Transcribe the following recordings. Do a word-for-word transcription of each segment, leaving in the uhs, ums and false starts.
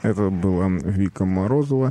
Это была Вика Морозова.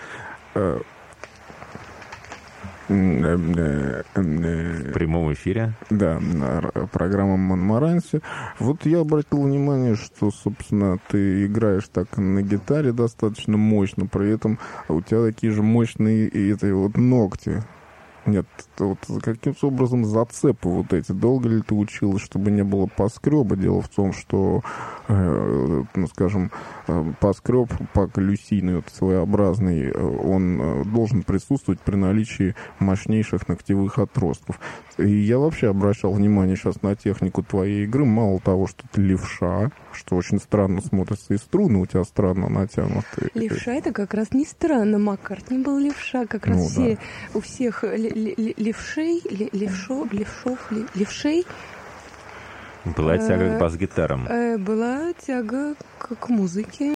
В прямом эфире? Да, программа «Монмаранси». Вот я обратил внимание, что, собственно, ты играешь так на гитаре достаточно мощно, при этом у тебя такие же мощные и эти вот ногти. Нет, вот каким образом зацепы вот эти? Долго ли ты училась, чтобы не было поскреба? Дело в том, что, э, ну, скажем, поскреб по-колюсийный, вот, своеобразный, он должен присутствовать при наличии мощнейших ногтевых отростков. И я вообще обращал внимание сейчас на технику твоей игры. Мало того, что ты левша, что очень странно смотрится, и струны у тебя странно натянуты. Левша — это как раз не странно. Маккартни был левша. Как раз ну, все, да. У всех левшей, левшо, левшов, левшей была тяга к бас-гитарам. Была тяга к, к музыке.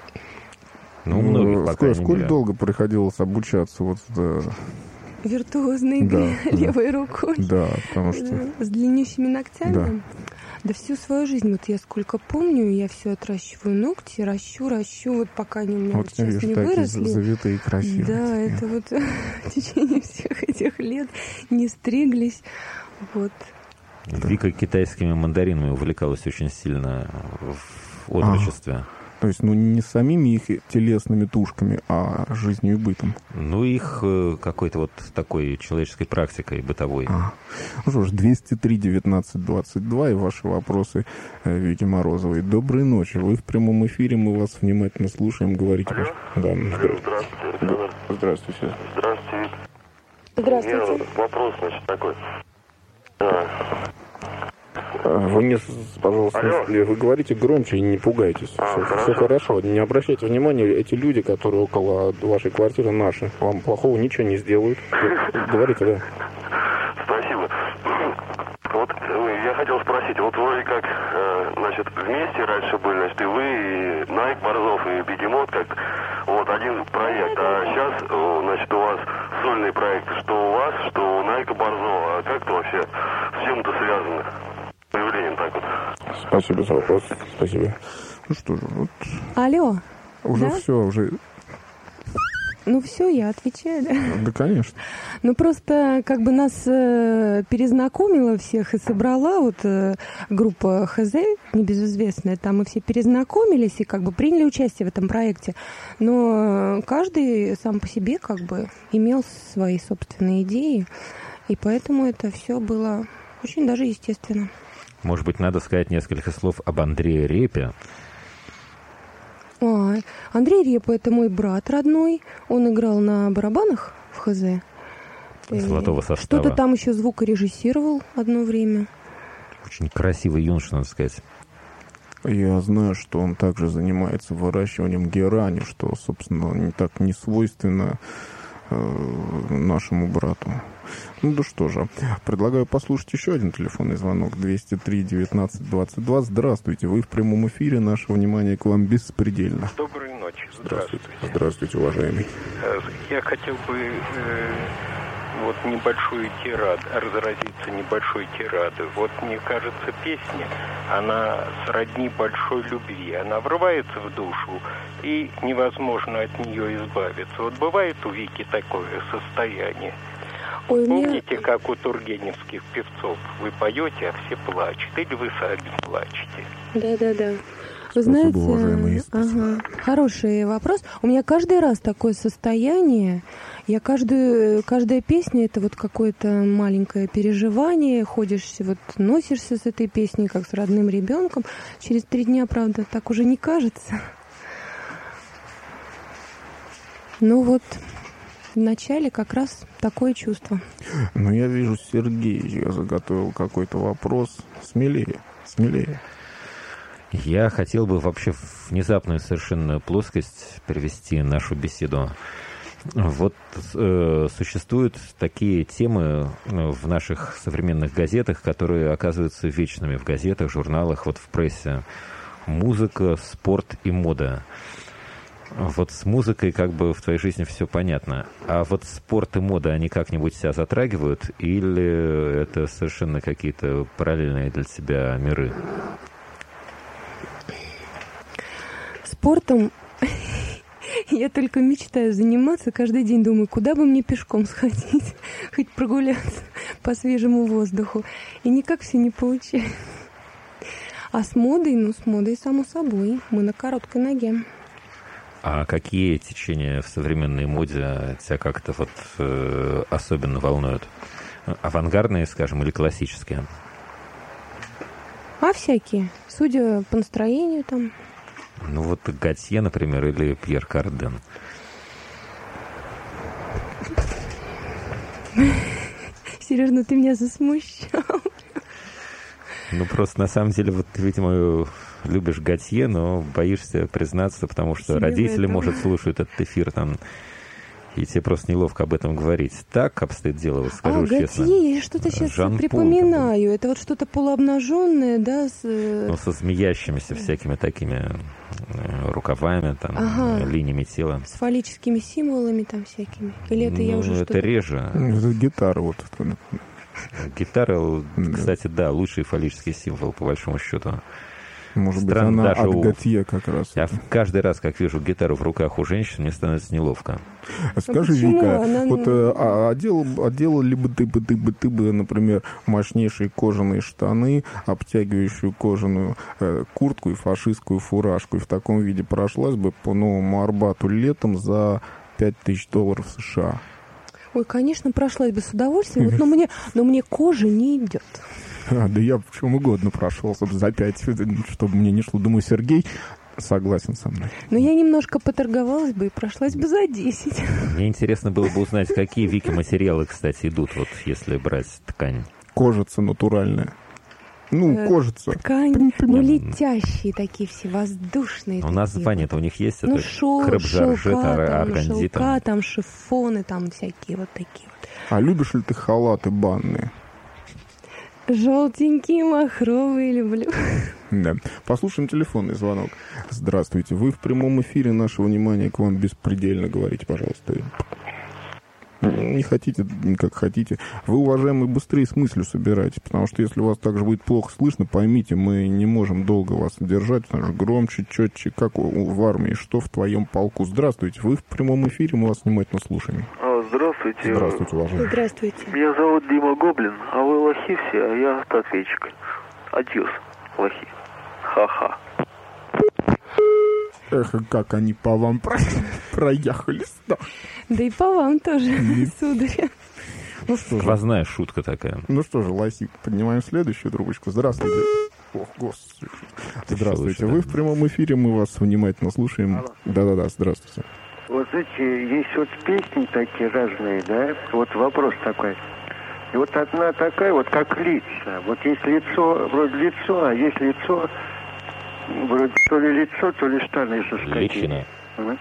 Ну, многих, сколь, сколь долго приходилось обучаться вот да. Виртуозной да, левой да. рукой? Да, потому что... С длиннющими ногтями? Да. Да всю свою жизнь, вот я сколько помню, я все отращиваю ногти, ращу, ращу, вот пока они у меня вот вот сейчас вижу, не такие выросли. Завитые, красивые. Да, такие. Это вот в течение всех этих лет не стриглись. Вот. Вика китайскими мандаринами увлекалась очень сильно в отрочестве. А. То есть, ну, не самими их телесными тушками, а жизнью и бытом. Ну, их какой-то вот такой человеческой практикой бытовой. А. Ну что ж, двести три девятнадцать двадцать два и ваши вопросы Вики Морозовой. Доброй ночи. Вы в прямом эфире, мы вас внимательно слушаем. Говорите. Алло? Да. Алло, здравствуйте, Александр. Здравствуйте. Здравствуйте, Вик. Здравствуйте. У меня вопрос, значит, такой. А. Вы мне, пожалуйста, Алло. вы говорите громче и не пугайтесь. А, все, хорошо. все хорошо. Не обращайте внимания, эти люди, которые около вашей квартиры, наши, вам плохого ничего не сделают. Говорите, да. Спасибо. Вот я хотел спросить, вот вроде как, значит, вместе раньше были, значит, и вы, и Найк Борзов, и Бегемот, как вот один проект. А сейчас, значит, у вас сольный проект, что у вас, что у Найка Борзова. А как это вообще с чем-то связано? Появлением так вот. Спасибо за вопрос. Спасибо. Ну что же, вот... Алло. Уже да? все, уже... Ну все, я отвечаю, да? Да, конечно. Ну просто как бы нас э, перезнакомила всех и собрала вот э, группа ХЗ, небезызвестная, там мы все перезнакомились и как бы приняли участие в этом проекте. Но каждый сам по себе как бы имел свои собственные идеи, и поэтому это все было очень даже естественно. Может быть, надо сказать несколько слов об Андрее Репе. А, Андрей Репа — это мой брат родной. Он играл на барабанах в ХЗ. Золотого состава. Что-то там еще звукорежиссировал одно время. Очень красивый юноша, надо сказать. Я знаю, что он также занимается выращиванием герани, что, собственно, не так не свойственно э, нашему брату. Ну да что же, предлагаю послушать еще один телефонный звонок. двести три девятнадцать двадцать два. Здравствуйте, вы в прямом эфире, наше внимание к вам беспредельно. Доброй ночи. Здравствуйте. Здравствуйте, уважаемый. Я хотел бы э, вот небольшую тираду, разразиться небольшой тирадой. Вот мне кажется, песня, она сродни большой любви. Она врывается в душу, и невозможно от нее избавиться. Вот бывает у Вики такое состояние. Ой, Помните, мне... как у тургеневских певцов? Вы поете, а все плачут. Или вы сами плачете? Да-да-да. Вы Спасибо, знаете, уважаемый. ага, хороший вопрос. У меня каждый раз такое состояние. Я каждую, каждая песня — это вот какое-то маленькое переживание. Ходишь, вот носишься с этой песней, как с родным ребенком. Через три дня, правда, так уже не кажется. Ну вот... В начале как раз такое чувство. Ну, я вижу, Сергей заготовил какой-то вопрос. Смелее, смелее. Я хотел бы вообще в внезапную совершенно плоскость привести нашу беседу. Вот э, существуют такие темы в наших современных газетах, которые оказываются вечными в газетах, журналах, вот в прессе. Музыка, спорт и мода. Вот с музыкой как бы в твоей жизни все понятно. А вот спорт и мода, они как-нибудь себя затрагивают? Или это совершенно какие-то параллельные для тебя миры? Спортом Я только мечтаю заниматься. Каждый день думаю, куда бы мне пешком сходить, хоть прогуляться по свежему воздуху. И никак все не получается. А с модой, ну, с модой, само собой. Мы на короткой ноге. А какие течения в современной моде тебя как-то вот э, особенно волнуют? Авангардные, скажем, или классические? А всякие. Судя по настроению там. Ну вот Готье, например, или Пьер Карден. Сереж, ну ты меня засмущал. Ну просто на самом деле, вот ты, видимо, любишь Готье, но боишься признаться, потому что Себе родители, может, слушают этот эфир там, и тебе просто неловко об этом говорить. Так обстоит дело, вот скажу а, честно. Готье, я что-то сейчас Жан-Поль, припоминаю. Это вот что-то полуобнаженное, да? С... Ну, со змеящимися всякими такими э, рукавами, там, Ага. э, линиями тела. С фаллическими символами там всякими. Или это ну, я уже это что-то... реже. Это гитара вот. Гитара, кстати, да, лучший фаллический символ, по большому счету. Может Странно, быть, она даже от у- Готье как раз. Я каждый раз, как вижу гитару в руках у женщин, мне становится неловко. А скажи, почему? Вика, Она- вот э, а, а делал, а делал ли бы ты бы, ты бы, ты бы, например, мощнейшие кожаные штаны, обтягивающую кожаную э, куртку и фашистскую фуражку, и в таком виде прошлась бы по Новому Арбату летом за пять тысяч долларов США? Ой, конечно, прошлась бы с удовольствием, вот, но, мне, но мне кожа не идет. А, да я в чем угодно прошелся бы за пять, чтобы мне не шло. Думаю, Сергей согласен со мной. Но я немножко поторговалась бы и прошлась бы за десять. Мне интересно было бы узнать, какие, Вики, материалы, кстати, идут, вот если брать ткань. Кожица натуральная. Ну, Э, кожица. Ткань, ну, летящие такие все, воздушные. У такие название-то у них есть, вот. Ну, это шел, креп-жаржет, шелка, ар- там, органзи, шелка, там. там шифоны, там всякие вот такие вот. А любишь ли ты халаты банные? Желтенькие, махровые люблю. Да. Послушаем телефонный звонок. Здравствуйте. Вы в прямом эфире. Наше внимание к вам беспредельно. Говорите, пожалуйста. Не хотите, как хотите. Вы, уважаемые, быстрее с мыслью собирайте, потому что если у вас также будет плохо слышно, поймите, мы не можем долго вас держать, потому что громче, четче, как у- в армии, что в твоем полку. Здравствуйте. Вы в прямом эфире, мы вас внимательно слушаем. А, Здравствуйте. Здравствуйте, уважаемый. Здравствуйте. Меня зовут Дима Гоблин, а вы лохи все, а я автоответчик. Адьос, лохи. Ха-ха. Эх, как они по вам про- проехались. Да. Да и по вам тоже, сударь. Ну что же, Сквозная шутка такая. ну что же, лохи, поднимаем следующую трубочку. Здравствуйте. Ох, господи. Здравствуйте. Слышно. Вы в прямом эфире, мы вас внимательно слушаем. Да-да-да, здравствуйте. Вот знаете, есть вот песни такие разные, да? Вот вопрос такой. И вот одна такая, вот как лица. Вот есть лицо, вроде лицо, а есть лицо, вроде то ли лицо, то ли штаны соскочили. Личина. Понимаете?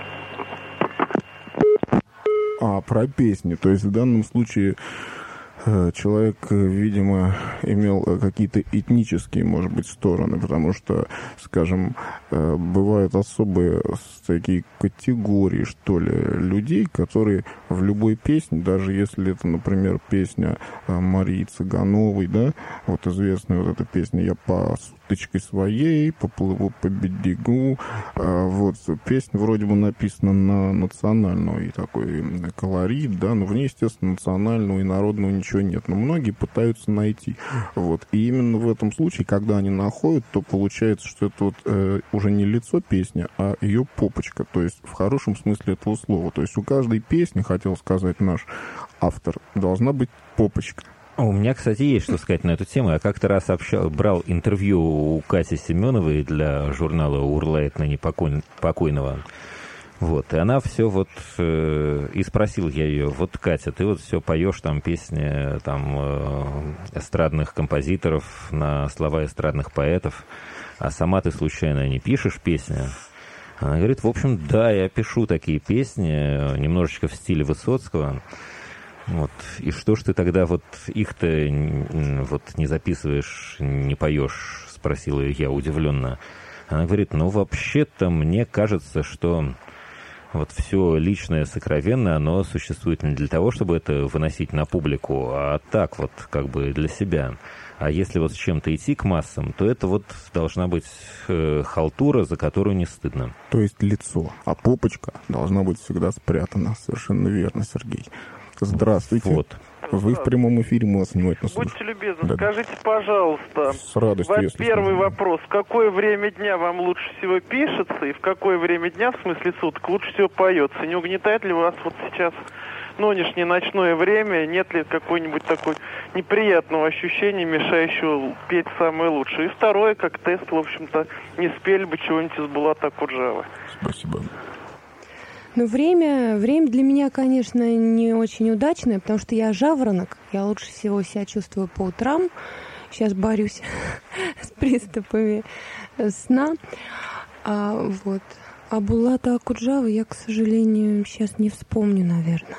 А, про песни. То есть в данном случае э, человек, э, видимо, имел э, какие-то этнические, может быть, стороны, потому что, скажем, э, бывают особые с- такие категории, что ли, людей, которые в любой песне, даже если это, например, песня э, Марии Цыгановой, да, вот известная вот эта песня «Я по суточке своей поплыву по берегу», э, вот, песня вроде бы написана на национальный такой м, колорит, да, но в ней, естественно, национального и народного ничего нет, но многие пытаются найти, вот, и именно в этом случае, когда они находят, то получается, что это вот э, уже не лицо песни, а ее попочка, то есть в хорошем смысле этого слова, то есть у каждой песни, хотел сказать наш автор, должна быть попочка. У меня, кстати, есть что сказать на эту тему. Я как-то раз общал, брал интервью у Кати Семеновой для журнала «Урлает ныне покой, покойного». Вот, и она все вот, э, и спросил я ее, вот, Катя, ты вот все поешь там песни там э, эстрадных композиторов на слова эстрадных поэтов, а сама ты случайно не пишешь песни? Она говорит, в общем, да, я пишу такие песни, немножечко в стиле Высоцкого. Вот. И что ж ты тогда вот их-то м, вот не записываешь, не поешь, спросила я удивленно. Она говорит, ну вообще-то мне кажется, что вот все личное, сокровенное, оно существует не для того, чтобы это выносить на публику, а так вот как бы для себя. А если вот с чем-то идти к массам, то это вот должна быть э, халтура, за которую не стыдно. То есть лицо, а попочка должна быть всегда спрятана. Совершенно верно, Сергей. Здравствуйте. Вот. Вы в прямом эфире, мы вас внимательно слушаем. Будьте любезны, да. Скажите, пожалуйста, с радостью, во- если первый можно. вопрос. В какое время дня вам лучше всего пишется и в какое время дня, в смысле суток, лучше всего поется? Не угнетает ли вас вот сейчас нынешнее ночное время? Нет ли какой-нибудь такой неприятного ощущения, мешающего петь самое лучшее? И второе, как тест, в общем-то, не спели бы чего-нибудь из Булата Акуджавы. Спасибо. Ну, время, время для меня, конечно, не очень удачное, потому что я жаворонок. Я лучше всего себя чувствую по утрам. Сейчас борюсь с приступами сна. А, вот. А Булата Акуджавы я, к сожалению, сейчас не вспомню, наверное.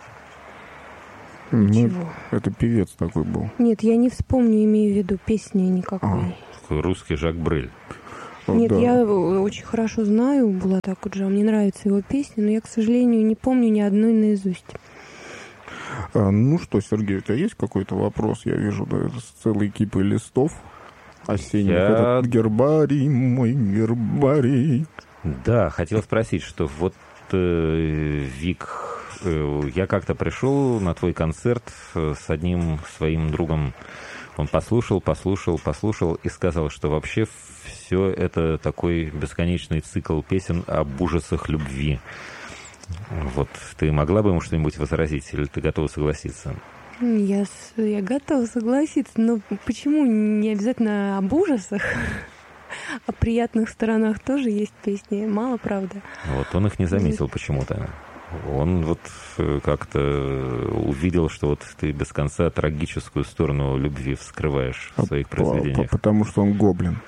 Ну, Чего? это певец такой был. Нет, я не вспомню, имею в виду песни никакой. А. Русский Жак Брель. Нет, да. я очень хорошо знаю Булата Акуджаву, мне нравятся его песни, но я, к сожалению, не помню ни одной наизусть. А, ну что, Сергей, у тебя есть какой-то вопрос? Я вижу, да, это с целой кипой листов осенних. Я... Этот гербарий, мой гербарий. Да, хотел спросить, что вот, э, Вик, э, я как-то пришел на твой концерт с одним своим другом. Он послушал, послушал, послушал и сказал, что вообще все это такой бесконечный цикл песен об ужасах любви. Вот ты могла бы ему что-нибудь возразить, или ты готова согласиться? Я, я готова согласиться, но почему не обязательно об ужасах? О приятных сторонах тоже есть песни, мало, правда. Вот он их не заметил почему-то. Он вот как-то увидел, что вот ты без конца трагическую сторону любви вскрываешь в своих произведениях. Потому что он гоблин.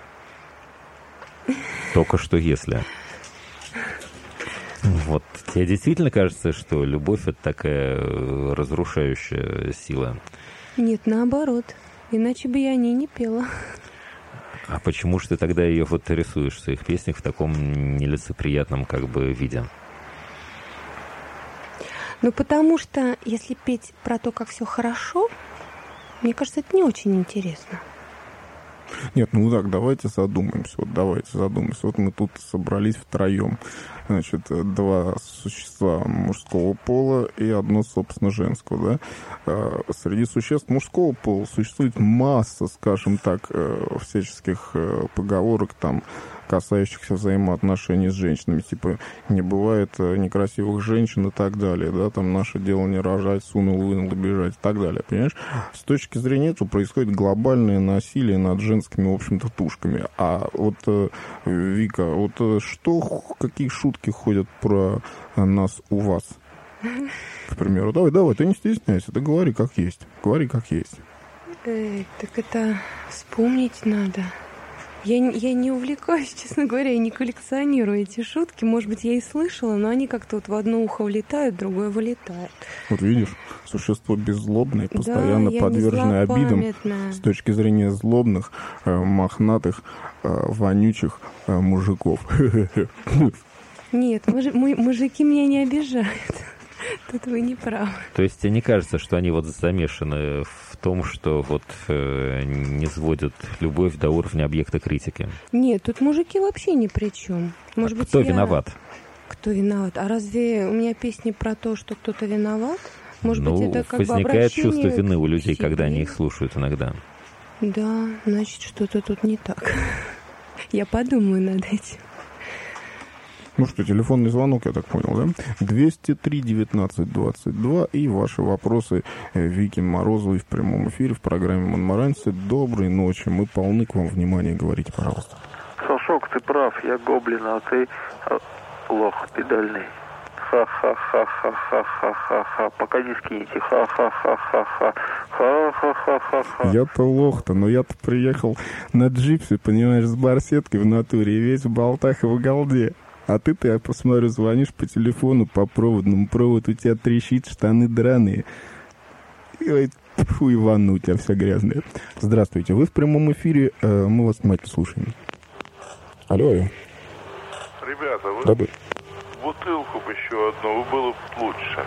Только что если. Вот. Тебе действительно кажется, что любовь — это такая разрушающая сила? Нет, наоборот. Иначе бы я о ней не пела. А почему же ты тогда ее вот рисуешь в своих песнях в таком нелицеприятном как бы виде? Ну, потому что если петь про то, как все хорошо, мне кажется, это не очень интересно. Нет, ну так, давайте задумаемся. Вот давайте задумаемся. Вот мы тут собрались втроем. Значит, два существа мужского пола и одно, собственно, женского, да. Среди существ мужского пола существует масса, скажем так, всяческих поговорок, там, касающихся взаимоотношений с женщинами. Типа, не бывает некрасивых женщин и так далее, да, там, наше дело не рожать, сунул, вынул и бежать и так далее, понимаешь? С точки зрения этого происходит глобальное насилие над женскими, в общем-то, тушками. А вот, Вика, вот что, какие шутки ходят про нас у вас? К примеру, давай, давай, ты не стесняйся, ты говори как есть, говори как есть. Э, так это вспомнить надо. Я, я не увлекаюсь, честно говоря, я не коллекционирую эти шутки. Может быть, я и слышала, но они как-то вот в одно ухо влетают, в другое вылетают. Вот видишь, существо беззлобное, постоянно да, подверженное обидам с точки зрения злобных, э, мохнатых, э, вонючих э, мужиков. Нет, муж, мужики меня не обижают. Тут вы не правы. То есть тебе не кажется, что они вот замешаны в том, что вот э, не сводят любовь до уровня объекта критики? Нет, тут мужики вообще ни при чем. Может а быть, кто я... виноват? Кто виноват? А разве у меня песни про то, что кто-то виноват? Может ну, быть, это как возникает бы чувство вины у людей, себе. когда они их слушают иногда. Да, значит, что-то тут не так. Я подумаю над этим. Ну что, телефонный звонок, я так понял, да? двести три девятнадцать двадцать два и ваши вопросы Вике Морозовой в прямом эфире в программе «Монмаранси». Доброй ночи, мы полны к вам внимания, говорите, пожалуйста. Сашок, ты прав, я гоблин, а ты а, лох педальный. Ха-ха-ха-ха-ха-ха-ха-ха. Пока не скинете. Ха-ха-ха-ха-ха. Ха-ха-ха-ха-ха. Я-то лох-то, но я-то приехал на джипсе, понимаешь, с барсеткой в натуре, и весь в болтах и в голде. А ты-то, я посмотрю, звонишь по телефону, по проводному, провод у тебя трещит, штаны драные. Ой, фу, Иван, у тебя вся грязная. Здравствуйте, вы в прямом эфире, мы вас внимательно слушаем. Алло, алло. Ребята, вы... Да, вы... бутылку бы еще одну, было бы лучше.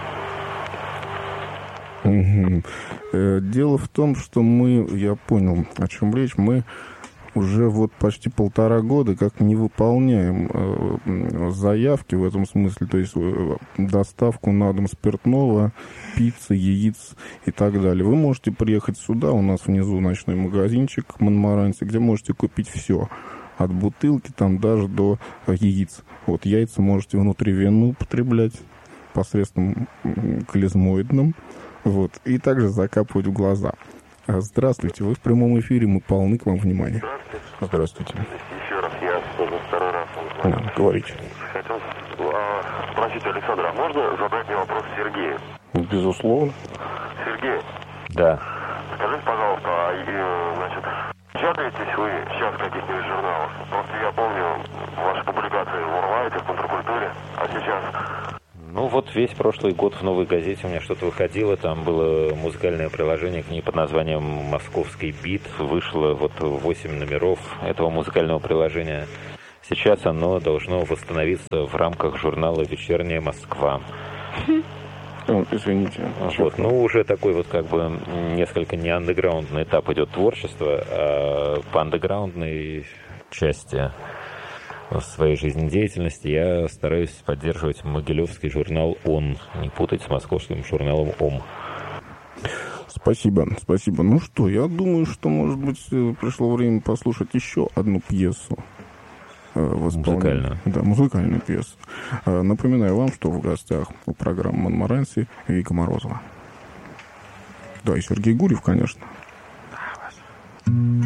Угу. Дело в том, что мы, я понял, о чем речь, мы уже вот почти полтора года как не выполняем э, заявки в этом смысле, то есть э, доставку на дом спиртного, пиццы, яиц и так далее. Вы можете приехать сюда, у нас внизу ночной магазинчик в Монмарансе, где можете купить все. От бутылки там даже до э, яиц. Вот яйца можете внутривенно употреблять посредством клизмоидным. Вот, и также закапывать в глаза. Здравствуйте, вы в прямом эфире, мы полны к вам внимания. Здравствуйте. Здравствуйте. Еще раз, я уже второй раз. Да, говорите. Хотел а, спросить Александра, а можно задать мне вопрос Сергею? Безусловно. Сергей? Да. Скажите, пожалуйста, а, и, значит, печатаетесь вы сейчас в каких-нибудь журналах? Просто я помню ваши публикации в Урлайте, в контркультуре, а сейчас... Ну вот весь прошлый год в «Новой газете» у меня что-то выходило, там было музыкальное приложение к ней под названием «Московский бит». Вышло вот восемь номеров этого музыкального приложения. Сейчас оно должно восстановиться в рамках журнала «Вечерняя Москва». О, извините. Вот, ну, уже такой вот как бы несколько не андеграундный этап идет творчества, а по андеграундной части своей жизнедеятельности я стараюсь поддерживать могилевский журнал «Он», не путать с московским журналом «Ом». Спасибо, спасибо. Ну что, я думаю, что, может быть, пришло время послушать еще одну пьесу. Музыкальную. Да, музыкальную пьесу. Напоминаю вам, что в гостях у программы «Монмаранси» Вика Морозова. Да, и Сергей Гурьев, конечно.